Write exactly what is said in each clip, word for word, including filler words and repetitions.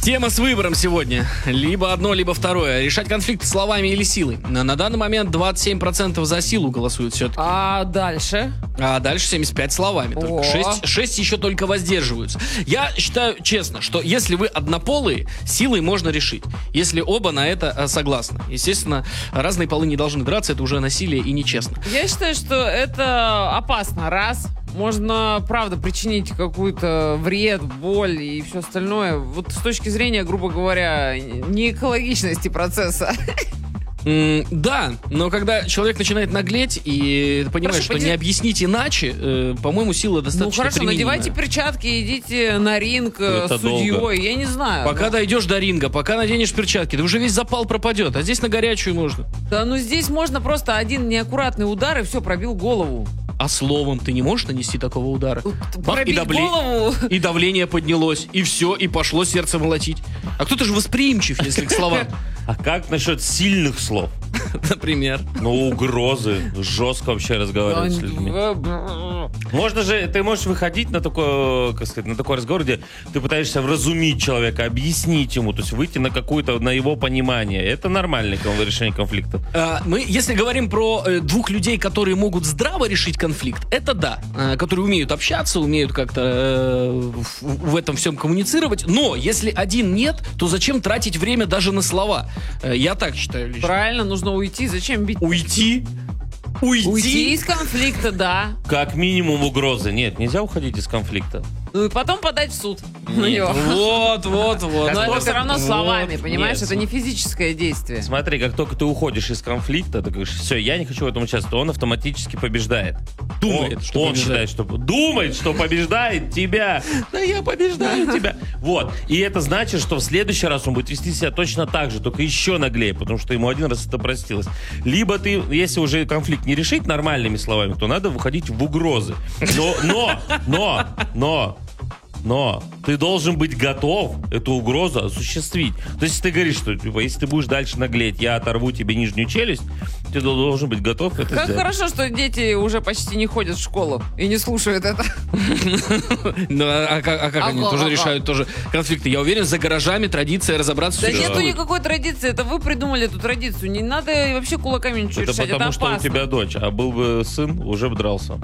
Тема с выбором сегодня. Либо одно, либо второе. Решать конфликт словами или силой. На, на данный момент двадцать семь процентов за силу голосуют все-таки. А дальше? А дальше семьдесят пять словами. Только шесть, шесть еще только воздерживаются. Я считаю честно, что если вы однополые, силой можно решить. Если оба на это а, согласны. Естественно, разные полы не должны драться, это уже насилие и нечестно. Я считаю, что это опасно. Раз. Можно, правда, причинить какой-то вред, боль и все остальное. Вот с точки зрения, грубо говоря, не экологичности процесса. Mm, да, но когда человек начинает наглеть и понимает, Прошу, что поди... не объяснить иначе, э, по-моему, сила достаточно Ну хорошо, применимая. надевайте перчатки и идите на ринг это с судьей, долго. Я не знаю. Пока но... дойдешь до ринга, пока наденешь перчатки, ты уже весь запал пропадет, а здесь на горячую можно. Да, ну здесь можно просто один неаккуратный удар и все, пробил голову. А словом ты не можешь нанести такого удара? Бах, и, давле... голову. и давление поднялось, и все, и пошло сердце молотить. А кто-то же восприимчив, если к словам. А как насчет сильных слов? Например? Ну, угрозы. Жестко вообще разговаривать с людьми. Можно же, ты можешь выходить на такой, как сказать, на такой разговор, где ты пытаешься вразумить человека, объяснить ему, то есть выйти на какое-то, на его понимание. Это нормальное решение конфликта. А, мы, если говорим про э, двух людей, которые могут здраво решить конфликт, это да. Э, которые умеют общаться, умеют как-то э, в, в этом всем коммуницировать. Но если один нет, то зачем тратить время даже на слова? Э, я так считаю лично. Правильно, нужно уйти. Зачем бить? Уйти? Уйти? Уйти из конфликта, да. Как минимум угрозы. Нет, нельзя уходить из конфликта. Ну и потом подать в суд. Нет. Вот, вот, вот. Но это все равно словами, вот. понимаешь? Нет. Это не физическое действие. Смотри, как только ты уходишь из конфликта, ты говоришь, все, я не хочу в этом участвовать, он автоматически побеждает. Думает, он, что он побеждает. считает, что думает, что побеждает тебя. Да я побеждаю тебя. Вот. И это значит, что в следующий раз он будет вести себя точно так же, только еще наглее, потому что ему один раз это простилось. Либо ты, если уже конфликт не решить нормальными словами, то надо выходить в угрозы. Но, но, но, но, но ты должен быть готов эту угрозу осуществить. То есть, если ты говоришь, что типа, если ты будешь дальше наглеть, я оторву тебе нижнюю челюсть, ты должен быть готов это как сделать. Хорошо, что дети уже почти не ходят в школу и не слушают это. Ну, а как они тоже решают тоже конфликты? Я уверен, за гаражами традиция разобраться. Да нету никакой традиции, это вы придумали эту традицию. Не надо вообще кулаками ничего решать, это опасно. Это потому, что у тебя дочь, а был бы сын, уже бы дрался.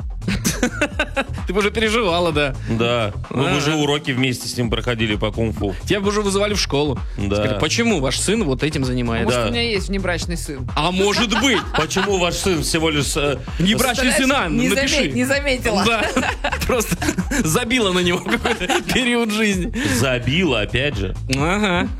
Ты бы уже переживала, да? Да, мы бы уже уроки вместе с ним проходили по кунг-фу. Тебя бы уже вызывали в школу. Да. Сказали, почему ваш сын вот этим занимается? Может, у меня есть внебрачный сын. А может быть. Почему ваш сын всего лишь... Внебрачный сына, не напиши. Не заметила. Да, просто забила на него какой-то период жизни. Забила, опять же. Ага.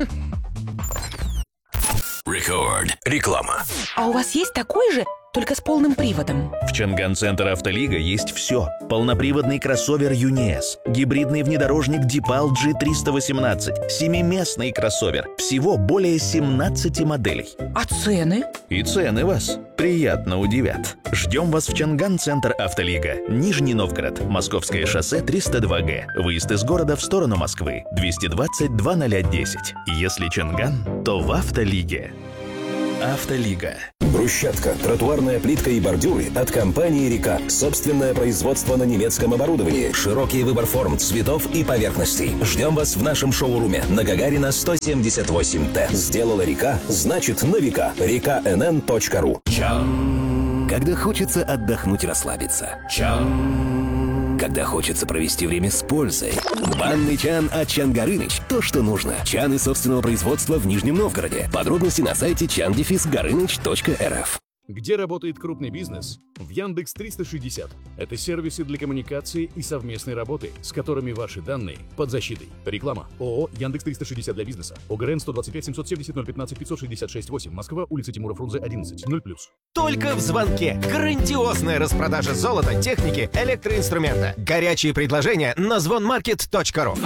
Рекорд. Реклама. А у вас есть такой же, только с полным приводом? В Чанган-центр «Автолига» есть все. Полноприводный кроссовер «Юниэс», гибридный внедорожник «Дипал джи триста восемнадцать», семиместный кроссовер. Всего более семнадцати моделей. А цены? И цены вас приятно удивят. Ждем вас в Чанган-центр «Автолига». Нижний Новгород. Московское шоссе триста два гэ. Выезд из города в сторону Москвы. двести двадцать два ноль десять. Если Чанган, то в «Автолиге». «Автолига». Брусчатка, тротуарная плитка и бордюры от компании «Река». Собственное производство на немецком оборудовании. Широкий выбор форм, цветов и поверхностей. Ждем вас в нашем шоуруме на Гагарина сто семьдесят восемь тэ. Сделала «Река», значит на века. река эн эн точка ру. Чан. Когда хочется отдохнуть и расслабиться. Чан. Когда хочется провести время с пользой. Банный чан от Чан Горыныч. То, что нужно. Чаны собственного производства в Нижнем Новгороде. Подробности на сайте чан горыныч точка эр эф. Где работает крупный бизнес? В Яндекс триста шестьдесят. Это сервисы для коммуникации и совместной работы, с которыми ваши данные под защитой. Реклама. ООО «Яндекс триста шестьдесят» для бизнеса. ОГРН сто двадцать пять семьсот семьдесят ноль пятнадцать пятьсот шестьдесят шесть восемь. Москва, улица Тимура Фрунзе, одиннадцать. ноль плюс. Только в звонке. Грандиозная распродажа золота, техники, электроинструмента. Горячие предложения на звонмаркет точка ру.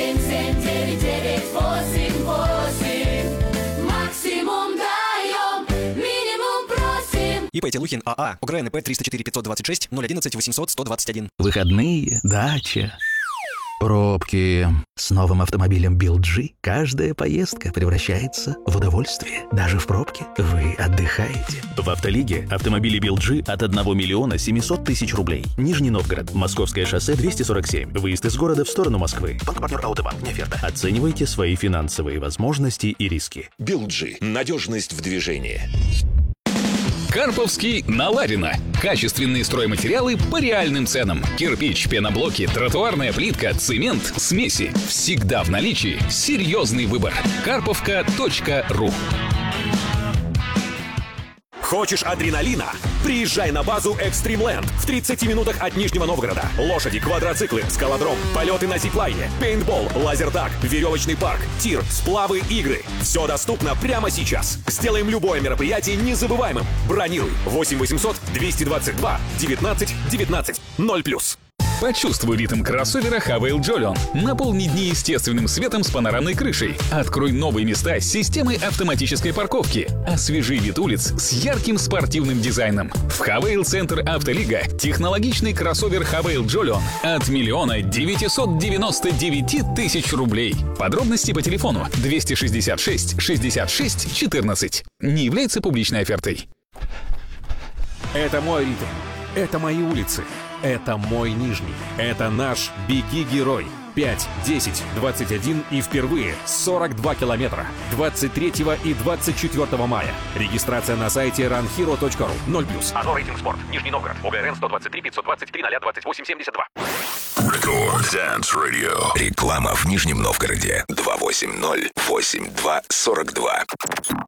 ИП Телухин АА. ОГРНП триста четыре пятьсот двадцать шесть ноль одиннадцать восемьсот сто двадцать один. Выходные, дача, Пробки. С новым автомобилем би эл джи каждая поездка превращается в удовольствие. Даже в пробке вы отдыхаете. В Автолиге автомобили би эл джи от одного миллиона семисот тысяч рублей. Нижний Новгород, Московское шоссе двести сорок семь. Выезд из города в сторону Москвы. Банк-партнер Autobank. Не оферта. Оценивайте свои финансовые возможности и риски. би эл джи. Надежность в движении. Карповский на Ларина. Качественные стройматериалы по реальным ценам. Кирпич, пеноблоки, тротуарная плитка, цемент, смеси. Всегда в наличии. Серьезный выбор. карповка точка ру. Хочешь адреналина? Приезжай на базу Экстримленд в тридцати минутах от Нижнего Новгорода. Лошади, квадроциклы, скалодром, полеты на зиплайне, пейнтбол, лазертаг, веревочный парк, тир, сплавы, игры. Все доступно прямо сейчас. Сделаем любое мероприятие незабываемым. Бронируй восемь восемьсот двести двадцать два девятнадцать девятнадцать ноль плюс. Почувствуй ритм кроссовера Хавейл Джолион. Наполни дни естественным светом с панорамной крышей. Открой новые места с системой автоматической парковки. Освежи вид улиц с ярким спортивным дизайном. В Хавейл Центр Автолига технологичный кроссовер Хавейл Джолион от миллиона девятисот девяноста девяти тысяч рублей. Подробности по телефону двести шестьдесят шесть шестьдесят шесть четырнадцать. Не является публичной офертой. Это мой ритм. Это мои улицы. Это мой Нижний. Это наш «Беги-герой». пять, десять, двадцать один и впервые сорок два километра. двадцать третьего и двадцать четвёртого мая. Регистрация на сайте ранхиро точка ру. ноль плюс. Ано рейтинг спорт. Нижний Новгород. ОГРН сто двадцать три пятьсот двадцать три ноль двадцать восемь семьдесят два. Record Dance Radio. Реклама в Нижнем Новгороде. два восемь ноль восемь два сорок два.